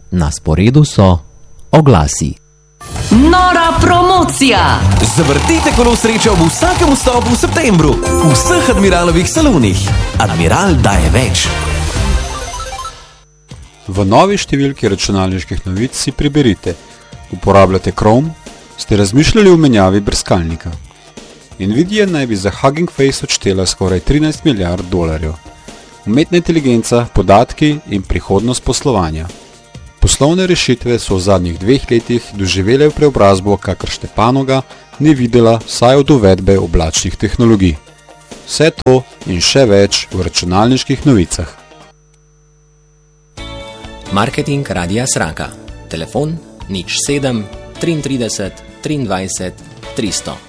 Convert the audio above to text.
Na sporedu so oglasi. Nora promocija! Zavrtite kolo sreče ob vsakem vstopu v septembru v vseh Admiralovih salonih. Admiral daje več. V novi številki računalniških novic si preberite: uporabljate Chrome, ste razmišljali o menjavi brskalnika. Nvidia naj bi za Hugging Face odštela skoraj $13 milijard. Umetna inteligenca, podatki in prihodnost poslovanja. Poslovne rešitve so v zadnjih 2 letih doživele preobrazbo, kakršne panoga ni videla vsaj od uvedbe oblačnih tehnologij. Vse to in še več v računalniških novicah. Marketing Radia Sraka. Telefon 07 33 23 300.